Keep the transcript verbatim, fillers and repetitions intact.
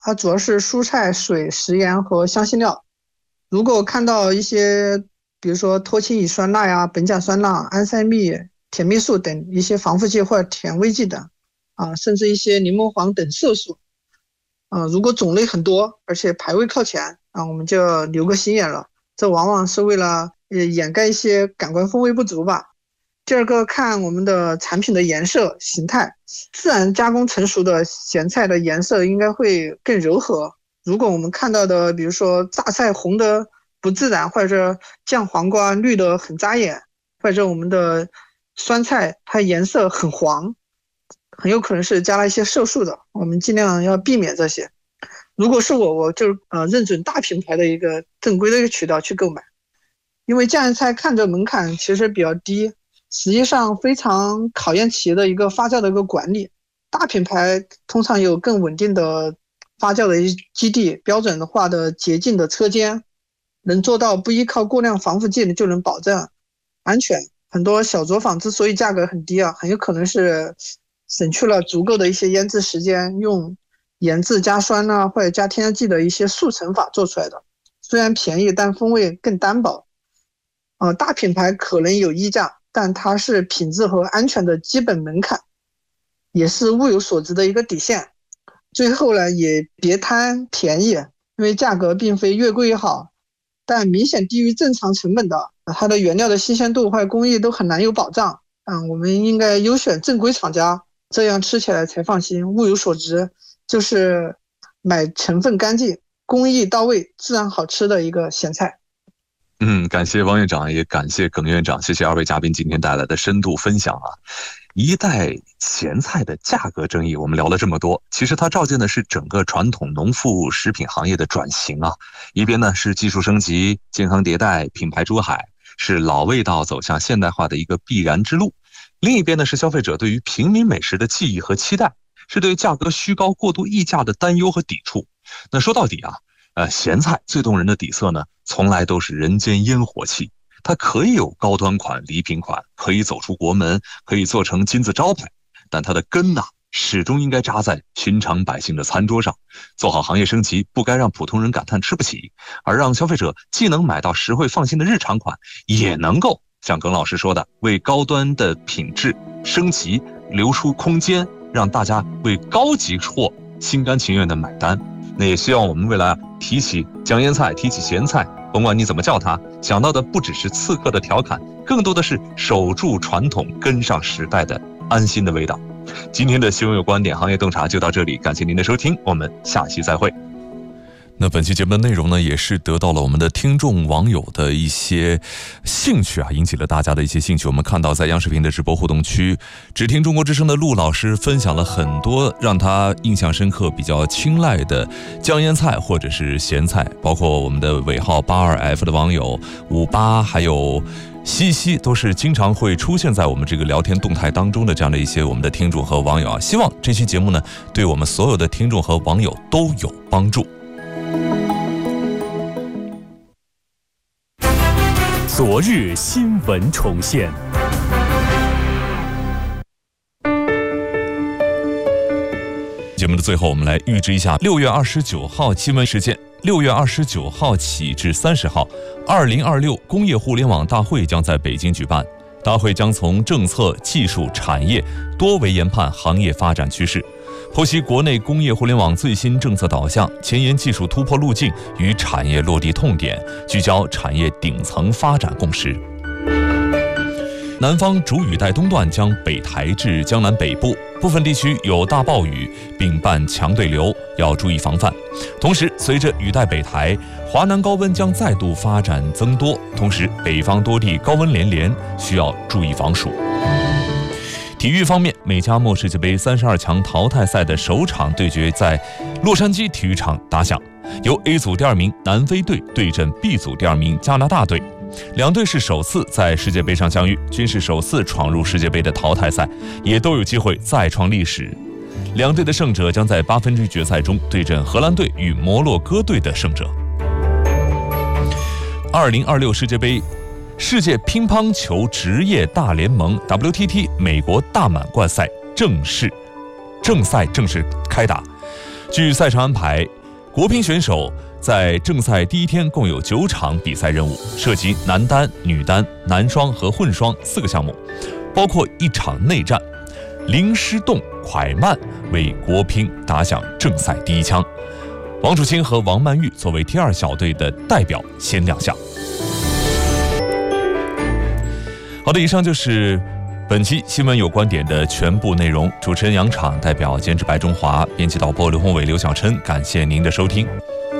它主要是蔬菜、水、食盐和香辛料。如果看到一些比如说脱氢乙酸钠呀、苯甲酸钠、安赛蜜、甜蜜素等一些防腐剂或者甜味剂等啊，甚至一些柠檬黄等色素啊，如果种类很多而且排位靠前啊，我们就要留个心眼了，这往往是为了掩盖一些感官风味不足吧。第二个，看我们的产品的颜色形态，自然加工成熟的咸菜的颜色应该会更柔和。如果我们看到的比如说榨菜红的不自然，或者酱黄瓜绿的很扎眼，或者我们的酸菜它颜色很黄，很有可能是加了一些色素的，我们尽量要避免这些。如果是我我就呃认准大品牌的一个正规的一个渠道去购买，因为酱油菜看着门槛其实比较低，实际上非常考验企业的一个发酵的一个管理。大品牌通常有更稳定的发酵的基地，标准化的洁净的车间，能做到不依靠过量防腐剂就能保证安全。很多小作坊之所以价格很低啊，很有可能是省去了足够的一些腌制时间，用盐渍加酸啊或者加添加剂的一些速成法做出来的，虽然便宜但风味更单薄。呃，大品牌可能有溢价，但它是品质和安全的基本门槛，也是物有所值的一个底线。最后呢，也别贪便宜，因为价格并非越贵越好，但明显低于正常成本的，它的原料的新鲜度或者工艺都很难有保障。嗯，我们应该优选正规厂家，这样吃起来才放心。物有所值就是买成分干净、工艺到位、自然好吃的一个咸菜。 嗯，感谢王院长，也感谢耿院长，谢谢二位嘉宾今天带来的深度分享啊。一袋咸菜的价格争议，我们聊了这么多，其实它照见的是整个传统农副食品行业的转型啊。一边呢是技术升级、健康迭代、品牌出海，是老味道走向现代化的一个必然之路；另一边呢是消费者对于平民美食的记忆和期待，是对价格虚高、过度溢价的担忧和抵触。那说到底啊，呃，咸菜最动人的底色呢，从来都是人间烟火气。它可以有高端款、礼品款，可以走出国门，可以做成金字招牌，但它的根呐、啊，始终应该扎在寻常百姓的餐桌上。做好行业升级，不该让普通人感叹吃不起，而让消费者既能买到实惠放心的日常款，也能够像耿老师说的，为高端的品质升级留出空间，让大家为高级货心甘情愿的买单。那也希望我们未来啊，提起酱腌菜，提起咸菜，甭管你怎么叫它，想到的不只是刺客的调侃，更多的是守住传统、跟上时代的安心的味道。今天的新闻有观点行业洞察就到这里，感谢您的收听，我们下期再会。 那本期节目的内容呢，也是得到了我们的听众网友的一些兴趣啊，引起了大家的一些兴趣。我们看到在央视频的直播互动区，只听中国之声的陆老师分享了很多让他印象深刻、比较青睐的酱腌菜或者是咸菜，包括我们的尾号八二 F 的网友五八，还有西西，都是经常会出现在我们这个聊天动态当中的这样的一些我们的听众和网友啊。希望这期节目呢，对我们所有的听众和网友都有帮助。 昨日新闻重现。 节目的最后，我们来预知一下六月二十九号新闻事件。六月二十九号起至三十号，二零二六工业互联网大会将在北京举办。大会将从政策、技术、产业多维研判行业发展趋势，剖析国内工业互联网最新政策导向、前沿技术突破路径与产业落地痛点，聚焦产业顶层发展共识。南方主雨带东段将北抬至江南北部，部分地区有大暴雨，并伴强对流，要注意防范。同时，随着雨带北抬，华南高温将再度发展增多，同时北方多地高温连连，需要注意防暑。体育方面，美加墨世界杯三十二强淘汰赛的首场对决在洛杉矶体育场打响，由 A 组第二名南非队对阵 B 组第二名加拿大队。两队是首次在世界杯上相遇，均是首次闯入世界杯的淘汰赛，也都有机会再创历史。两队的胜者将在八分之一决赛中对阵荷兰队与摩洛哥队的胜者。二零二六世界杯世界乒乓球职业大联盟 W T T 美国大满贯赛正式正赛正式开打。 据赛程安排，国乒选手在正赛第一天共有九场比赛任务，涉及男单、女单、男双和混双四个项目，包括一场内战。林诗栋、蒯曼为国乒打响正赛第一枪，王楚钦和王曼玉作为第二小队的代表先亮相。好的，以上就是本期新闻有观点的全部内容。主持人杨昶，代表监制白中华，编辑导播刘宏伟、刘小琛，感谢您的收听。